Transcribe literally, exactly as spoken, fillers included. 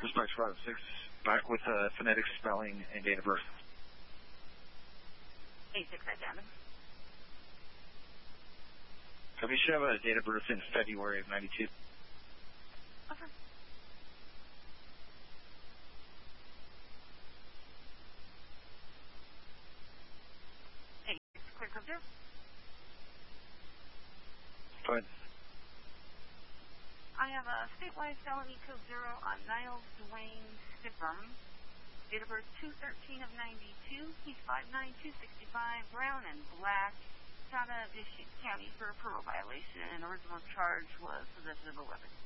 Dispatch five oh six, back with uh, phonetic spelling and date of birth. eight six identity. Copy, you should have a date of birth in February of ninety-two. Okay. eight six, clear code zero. Fine. I have a statewide felony code zero on Niles Dwayne Stiffum. Date of birth two thirteen of ninety-two. He's five nine, two sixty-five, brown and black. County for a parole violation, and original charge was possession of a weapon.